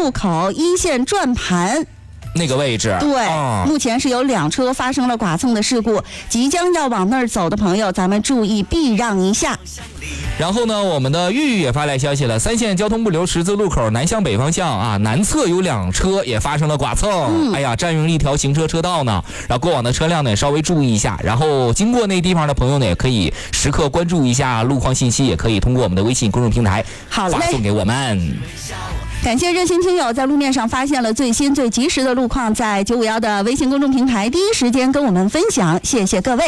路口一线转盘那个位置， 对，目前是有2车发生了剐蹭的事故，即将要往那儿走的朋友，咱们注意避让一下。 然后呢，我们的玉玉也发来消息了，3线交通部流十字路口南向北方向啊，南侧有2车也发生了剐蹭，哎呀，占用了一条行车车道呢。然后过往的车辆呢也稍微注意一下，然后经过那地方的朋友呢也可以时刻关注一下路况信息，也可以通过我们的微信公众平台发送给我们。 感谢热心听友在路面上发现了最新最及时的路况，在951的微信公众平台第一时间跟我们分享，谢谢各位。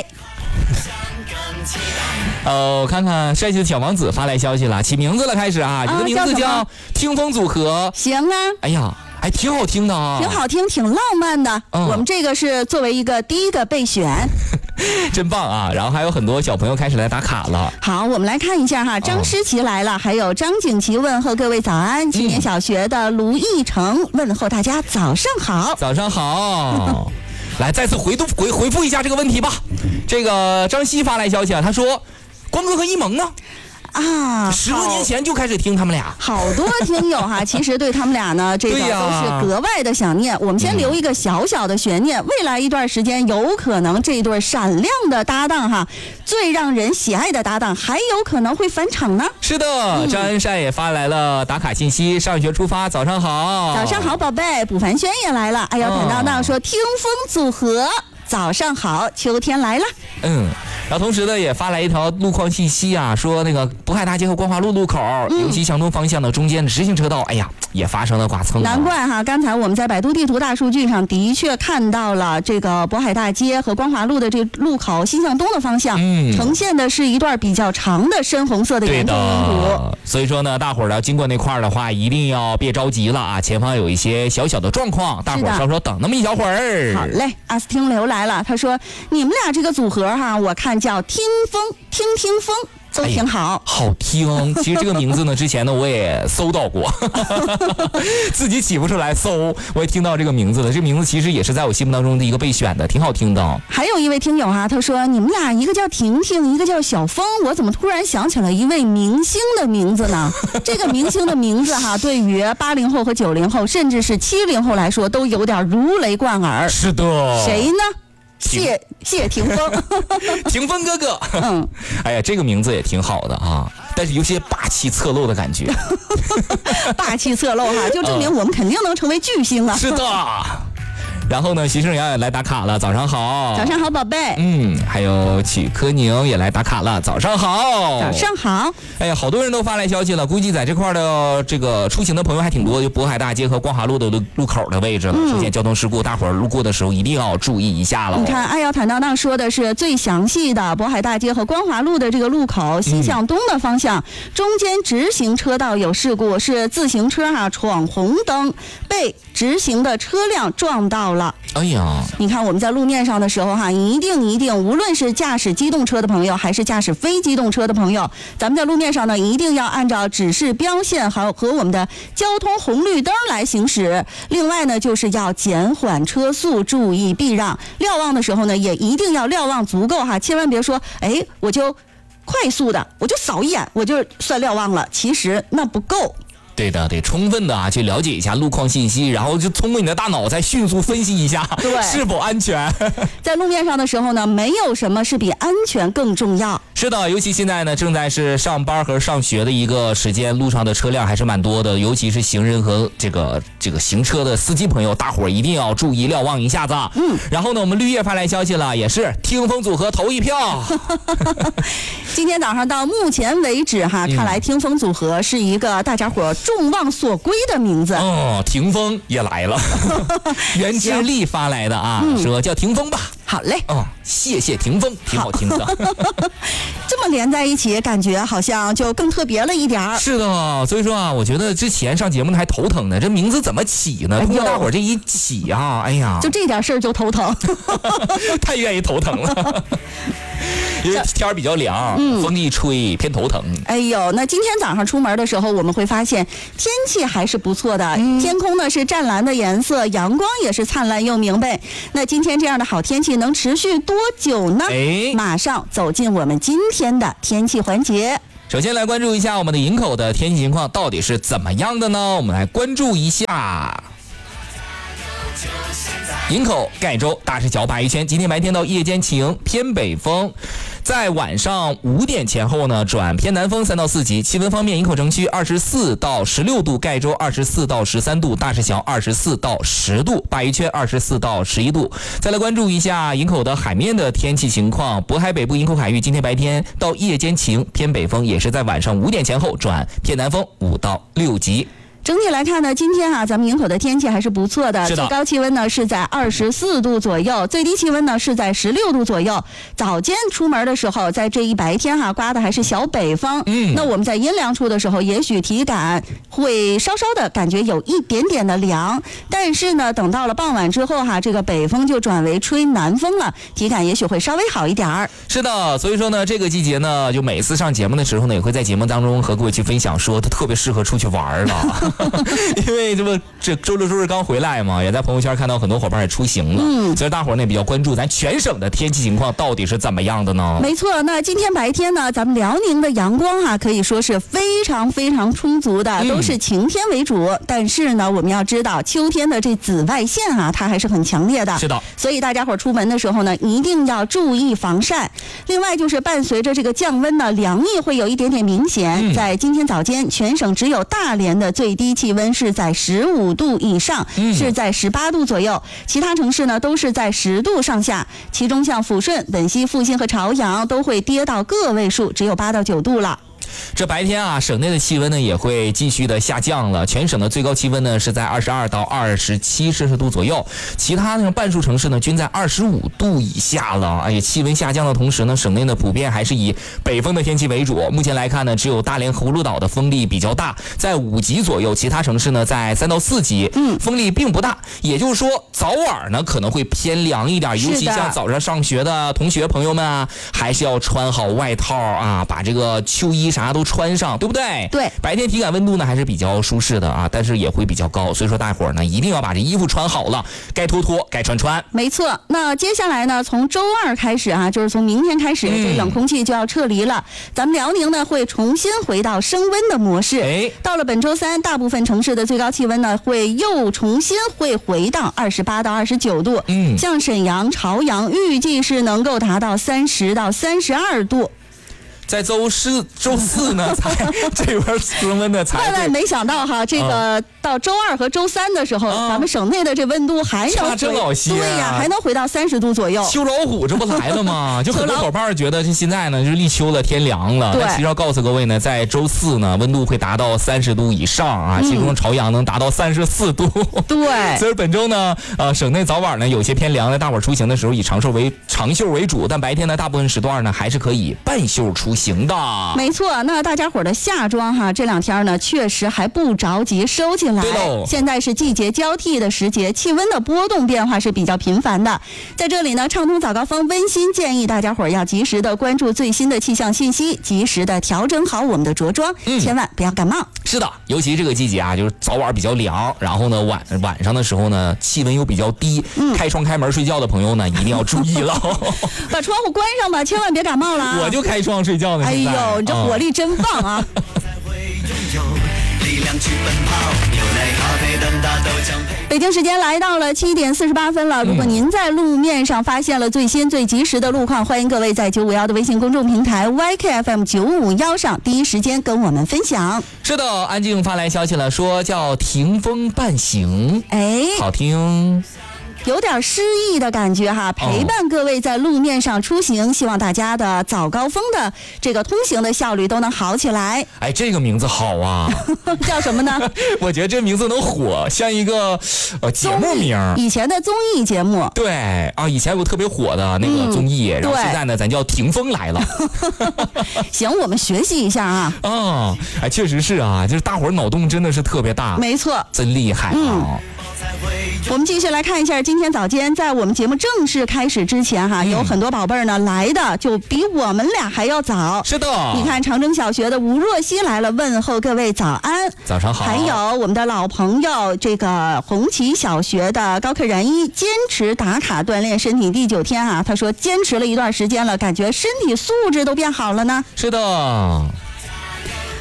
看看帅气的小王子发来消息了，起名字了，开始啊，你的名字叫听风组合。 行啊， 哎呀，还挺好听的啊， 挺好听，挺浪漫的。我们这个是作为一个第一个备选。 真棒啊！然后还有很多小朋友开始来打卡了。 好，我们来看一下哈，张诗琪来了，还有张景琪问候各位早安。青年小学的卢义成问候大家早上好。 早上好。来，再次回复一下这个问题吧。这个张希发来消息啊，他说光哥和一萌呢？啊，10多年前就开始听他们俩， 好多听友哈，其实对他们俩呢，这个都是格外的想念。我们先留一个小小的悬念，未来一段时间有可能这对闪亮的搭档哈，最让人喜爱的搭档，还有可能会返场呢。 是的，张恩善也发来了打卡信息，上学出发，早上好， 早上好，宝贝。卜凡轩也来了，哎呦，坦荡荡说听风组合。早上好，秋天来了。 然后同时呢也发来一条路况信息啊，说那个渤海大街和光华路路口，尤其向东方向的中间的直行车道，哎呀，也发生了剐蹭。 难怪哈，刚才我们在百度地图大数据上的确看到了这个渤海大街和光华路的这个路口西向东的方向，呈现的是一段比较长的深红色的严重阴谷。 所以说呢，大伙儿要经过那块儿的话，一定要别着急了啊，前方有一些小小的状况，大伙儿稍稍等那么一小会儿。 好嘞，阿斯汀流来了，他说你们俩这个组合哈，我看叫听风，听风。都挺好， 好听。其实这个名字呢，之前呢我也搜到过，自己起不出来搜，我也听到这个名字了。这个名字其实也是在我心目当中的一个备选的，挺好听的。 还有一位听友哈，他说你们俩一个叫婷婷，一个叫小峰，我怎么突然想起了一位明星的名字呢？这个明星的名字哈，对于80后和90后，甚至是70后来说，都有点如雷贯耳。 是的， 谁呢？谢霆锋， 霆锋哥哥。哎呀，这个名字也挺好的啊，但是有些霸气侧漏的感觉。 霸气侧漏哈，就证明我们肯定能成为巨星啊。 是的。然后呢，徐胜阳也来打卡了，早上好。 早上好，宝贝。 还有曲科宁也来打卡了，早上好。 早上好。 哎呀，好多人都发来消息了，估计在这块的这个出行的朋友还挺多，就渤海大街和光华路的路口的位置了，出现交通事故，大伙儿路过的时候一定要注意一下了。 你看，爱要坦荡荡说的是最详细的渤海大街和光华路的这个路口西向东的方向，中间直行车道有事故，是自行车闯红灯，被直行的车辆撞到了。 哎呀， 你看我们在路面上的时候哈，一定，无论是驾驶机动车的朋友，还是驾驶非机动车的朋友，咱们在路面上呢，一定要按照指示标线和我们的交通红绿灯来行驶。另外呢，就是要减缓车速，注意避让。瞭望的时候呢，也一定要瞭望足够哈，千万别说，我就快速的，我就扫一眼，我就算瞭望了，其实那不够。 对的，得充分的去了解一下路况信息，然后就通过你的大脑再迅速分析一下是否安全。 在路面上的时候呢，没有什么是比安全更重要。 是的，尤其现在呢，正在是上班和上学的一个时间，路上的车辆还是蛮多的，尤其是行人和这个行车的司机朋友，大伙儿一定要注意瞭望一下子。然后呢，我们绿叶发来消息了，也是听风组合投一票。 今天早上到目前为止哈，看来听风组合是一个大家伙众望所归的名字。 霆锋也来了。袁志丽发来的啊，说叫霆锋吧。 好嘞。 谢谢霆锋，挺好听的。 这么连在一起，感觉好像就更特别了一点儿。 是的，所以说啊，我觉得之前上节目还头疼呢，这名字怎么起呢？通过大伙儿这一起啊，哎呀， 就这点事儿就头疼。 太愿意头疼了。因为天儿比较凉，风一吹偏头疼。 哎呦，那今天早上出门的时候，我们会发现天气还是不错的，天空呢是湛蓝的颜色，阳光也是灿烂又明媚。那今天这样的好天气能持续多久呢？马上走进我们今天的天气环节。 首先来关注一下我们的营口的天气情况到底是怎么样的呢？我们来关注一下营口、盖州、大石桥、鲅鱼圈，今天白天到夜间晴，偏北风，在晚上5点前后呢转偏南风3到4级。气温方面，营口城区24到16度，盖州24到13度，大石桥24到10度，鲅鱼圈24到11度。再来关注一下营口的海面的天气情况，渤海北部营口海域今天白天到夜间晴，偏北风，也是在晚上5点前后转偏南风5到6级。 整体来看呢，今天咱们营口的天气还是不错的，最高气温呢是在24度左右，最低气温呢是在16度左右。早间出门的时候，在这一白天刮的还是小北风，那我们在阴凉处的时候，也许体感会稍稍的感觉有一点点的凉，但是呢，等到了傍晚之后这个北风就转为吹南风了，体感也许会稍微好一点儿。 是的，所以说呢，这个季节呢，就每次上节目的时候呢，也会在节目当中和各位去分享，说它特别适合出去玩了。因为这周六周日刚回来嘛，也在朋友圈看到很多伙伴也出行了，所以大伙儿呢比较关注咱全省的天气情况到底是怎么样的呢？ 没错，那今天白天呢，咱们辽宁的阳光可以说是非常非常充足的，都是晴天为主。但是呢，我们要知道秋天的这紫外线它还是很强烈的。 是的， 所以大家伙儿出门的时候呢，一定要注意防晒。另外就是伴随着这个降温呢，凉意会有一点点明显。在今天早间，全省只有大连的最低气温是在15度以上，是在18度左右，其他城市呢都是在10度上下，其中像抚顺、本溪、阜新和朝阳都会跌到个位数，只有8到9度了。 这白天省内的气温呢也会继续的下降了，全省的最高气温呢是在22到27摄氏度左右，其他呢半数城市呢均在25度以下了。气温下降的同时呢，省内呢普遍还是以北风的天气为主。目前来看呢，只有大连和葫芦岛的风力比较大，在5级左右，其他城市呢在3到4级，风力并不大。也就是说，早晚呢可能会偏凉一点，尤其像早上上学的同学朋友们还是要穿好外套把这个秋衣啥都穿上，对不对？ 对， 白天体感温度呢还是比较舒适的但是也会比较高，所以说大伙儿呢一定要把这衣服穿好了，该脱脱，该穿穿。 没错，那接下来呢，从周2开始就是从明天开始，这冷空气就要撤离了，咱们辽宁呢会重新回到升温的模式。到了本周3，大部分城市的最高气温呢会又重新会回到28到29度，像沈阳、朝阳预计是能够达到30到32度。 在周4呢，才这边升温的才万万没想到这个到周2和周3的时候，咱们省内的这温度还能差真老些， 对呀，还能回到30度左右。 秋老虎这不来了吗？就很多伙伴觉得现在呢就是立秋了，天凉了。但其实要告诉各位呢，在周4呢温度会达到30度以上其中朝阳能达到34度。 对， 所以本周呢，省内早晚呢有些偏凉的，大伙儿出行的时候以长袖为主，但白天呢大部分时段呢还是可以半袖出行的。 没错，那大家伙的夏装这2天呢确实还不着急收起来。现在是季节交替的时节，气温的波动变化是比较频繁的。在这里呢，畅通早高峰温馨建议大家伙要及时的关注最新的气象信息，及时的调整好我们的着装，千万不要感冒。 是的，尤其这个季节就是早晚比较凉，然后呢晚上的时候呢气温又比较低，开窗开门睡觉的朋友呢一定要注意了。 把窗户关上吧，千万别感冒了。 我就开窗睡觉呢。 哎呦，你这火力真棒啊！北京时间来到了7点48分了。如果您在路面上发现了最新最及时的路况，欢迎各位在951的微信公众平台 YKFM951上第一时间跟我们分享。 是的，安静发来消息了，说叫停风伴行，好听。 有点诗意的感觉陪伴各位在路面上出行，希望大家的早高峰的这个通行的效率都能好起来。 这个名字好啊。 叫什么呢？ 我觉得这名字能火，像一个节目名， 以前的综艺节目。 对以前有特别火的那个综艺，然后现在呢咱叫停风来了。 行，我们学习一下确实是就是大伙儿脑洞真的是特别大。 没错， 真厉害我们继续来看一下今天早间在我们节目正式开始之前有很多宝贝儿呢来的就比我们俩还要早。 是的， 你看长征小学的吴若曦来了，问候各位早安。 早上好。 还有我们的老朋友这个红旗小学的高克然一，坚持打卡锻炼身体第9天他说坚持了一段时间了，感觉身体素质都变好了呢。 是的。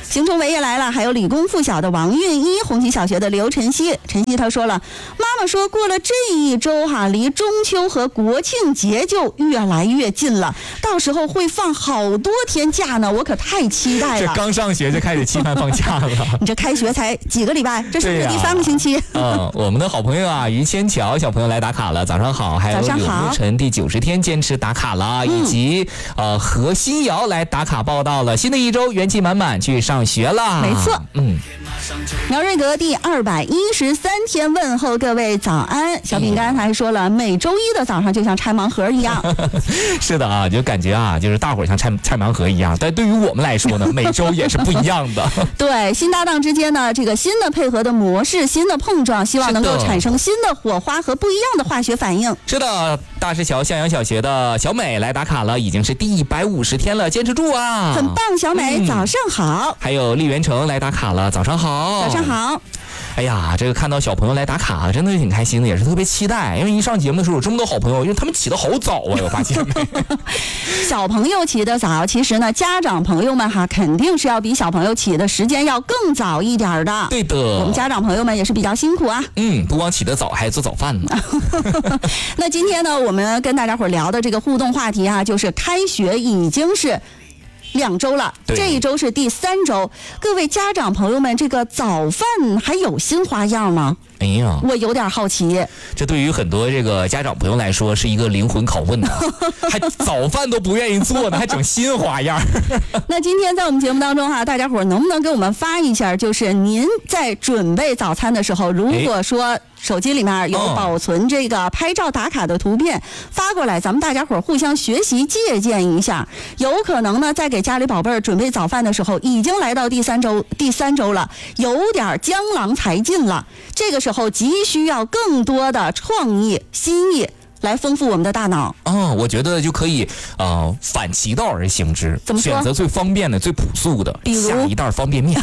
邢崇伟也来了，还有理工附小的王韵一，红旗小学的刘晨曦。晨曦他说了，妈妈说过了这一周哈，离中秋和国庆节就越来越近了，到时候会放好多天假呢，我可太期待了。 这刚上学就开始期盼放假了。 你这开学才几个礼拜，这是不是第3个星期？ 我们的好朋友啊，于千桥小朋友来打卡了，早上好。还有柳木晨第90天坚持打卡了，以及何新瑶来打卡报道了。新的一周元气满满去上学了。 没错，苗瑞格第213天问候各位早安。小饼干还说了，每周一的早上就像拆盲盒一样。 是的啊，就感觉啊，就是大伙儿像拆盲盒一样，但对于我们来说呢，每周也是不一样的。 对，新搭档之间呢，这个新的配合的模式，新的碰撞，希望能够产生新的火花和不一样的化学反应。 是的，大石桥向阳小学的小美来打卡了，已经是第150天了，坚持住啊！ 很棒，小美，早上好。 还有丽园城来打卡了，早上好。 早上好。 哎呀，这个看到小朋友来打卡，真的是挺开心的，也是特别期待。因为一上节目的时候有这么多好朋友，因为他们起得好早啊，我发现没？ 小朋友起得早，其实呢，家长朋友们哈，肯定是要比小朋友起的时间要更早一点的。 对的， 我们家长朋友们也是比较辛苦啊。 不光起得早，还做早饭呢。 那今天呢，我们跟大家伙聊的这个互动话题啊，就是开学已经是2周了，这一周是第3周。各位家长朋友们，这个早饭还有新花样吗？ 哎呀， 我有点好奇。 这对于很多这个家长朋友来说是一个灵魂拷问呢，还早饭都不愿意做呢，还整新花样。 那今天在我们节目当中哈，大家伙能不能给我们发一下，就是您在准备早餐的时候，如果说手机里面有保存这个拍照打卡的图片发过来，咱们大家伙互相学习借鉴一下。有可能呢，在给家里宝贝儿准备早饭的时候，已经来到第三周了，有点江郎才尽了。这个时候急需要更多的创意新意来丰富我们的大脑。 我觉得就可以反其道而行之， 怎么说？ 选择最方便的、最朴素的， 比如下一袋方便面。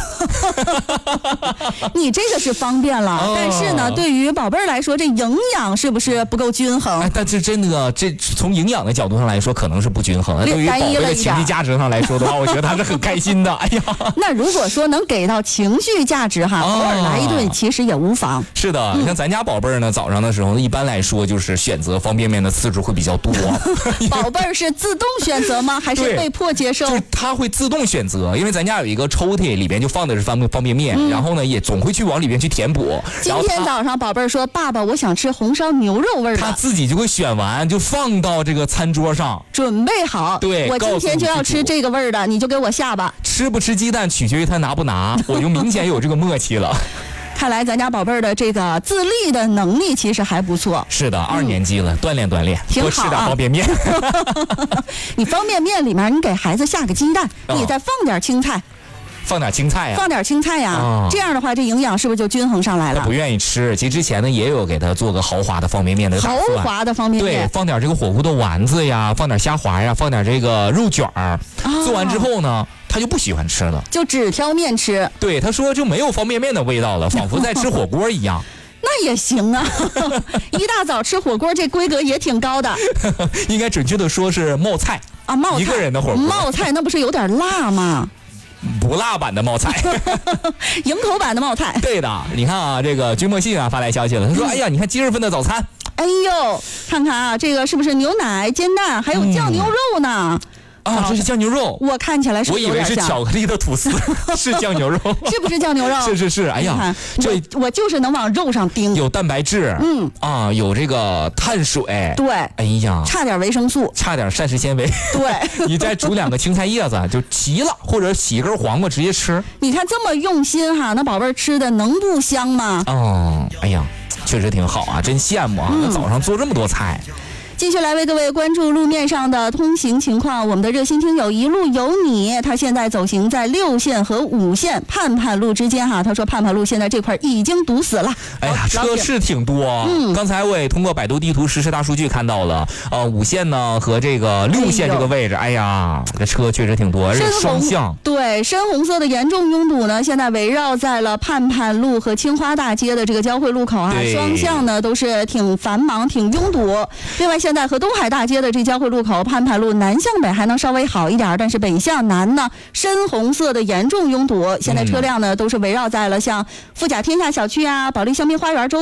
你这个是方便了，但是呢，对于宝贝儿来说，这营养是不是不够均衡？ 但是真的，这从营养的角度上来说，可能是不均衡的。对于宝贝的情绪价值上来说的话，我觉得他是很开心的。哎呀， 那如果说能给到情绪价值哈，偶尔来一顿其实也无妨。 是的，像咱家宝贝儿呢，早上的时候一般来说就是选择方便面的次数会比较多。 宝贝儿是自动选择吗？还是被迫接受？ 就是他会自动选择，因为咱家有一个抽屉，里边就放的是方便面，然后呢也总会去往里边去填补。 今天早上宝贝儿说：“爸爸，我想吃红烧牛肉味儿的。” 他自己就会选完，就放到这个餐桌上， 准备好。 对， 我今天就要吃这个味儿的，你就给我下吧。 吃不吃鸡蛋取决于他拿不拿，我就明显有这个默契了。 看来咱家宝贝儿的这个自立的能力其实还不错。 是的，2年级了，锻炼， 挺好啊， 多吃点方便面。 你方便面里面你给孩子下个鸡蛋，你再放点青菜。 放点青菜呀， 这样的话，这营养是不是就均衡上来了？ 他不愿意吃，其实之前呢也有给他做个豪华的方便面的打算。 豪华的方便面， 对，放点这个火锅的丸子呀，放点虾滑呀，放点这个肉卷儿。做完之后呢，他就不喜欢吃了， 就只挑面吃。 对，他说就没有方便面的味道了，仿佛在吃火锅一样。 那也行啊，一大早吃火锅，这规格也挺高的。 应该准确的说是冒菜啊，冒菜一个人的火锅。 冒菜那不是有点辣吗？ 不辣版的冒菜， 营口版的冒菜。 对的，你看啊，这个君莫信啊发来消息了，他说：“哎呀，你看今日份的早餐， 哎呦，看看啊，这个是不是牛奶、煎蛋，还有酱牛肉呢？” 这是酱牛肉， 我看起来是不是有点像？ 我以为是巧克力的吐司，是酱牛肉， 是不是酱牛肉？ 是，哎呀， 我就是能往肉上盯， 有蛋白质，有这个碳水， 对， 哎呀， 差点维生素， 差点膳食纤维， 对， 你再煮2个青菜叶子就齐了，或者洗一根黄瓜直接吃。 你看这么用心哈，那宝贝儿吃的能不香吗？ 哎呀，确实挺好啊，真羡慕啊，那早上做这么多菜。 继续来为各位关注路面上的通行情况。我们的热心听友一路有你，他现在走行在6线和5线盼盼路之间哈。他说盼盼路现在这块已经堵死了。 哎呀，车是挺多。刚才我也通过百度地图实时大数据看到了，5线呢和这个6线这个位置，哎呀，这车确实挺多，而且双向。 对，深红色的严重拥堵呢，现在围绕在了盼盼路和青花大街的这个交汇路口啊，双向呢都是挺繁忙、挺拥堵。另外，现现在和东海大街的这交汇路口潘牌路南向北还能稍微好一点，但是北向南呢，深红色的严重拥堵。现在车辆呢都是围绕在了像富甲天下小区啊、保利香槟花园周